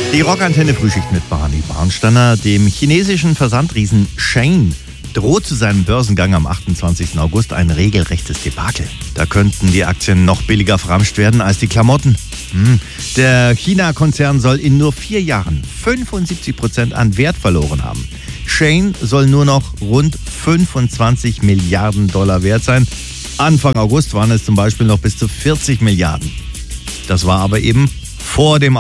Die Rockantenne Frühschicht mit Barney Barnsteiner. Dem chinesischen Versandriesen Shein droht zu seinem Börsengang am 28. August ein regelrechtes Debakel. Da könnten die Aktien noch billiger verramscht werden als die Klamotten. Der China-Konzern soll in nur 4 Jahren 75% an Wert verloren haben. Shein soll nur noch rund 25 Milliarden Dollar wert sein. Anfang August waren es zum Beispiel noch bis zu 40 Milliarden. Das war aber eben vor dem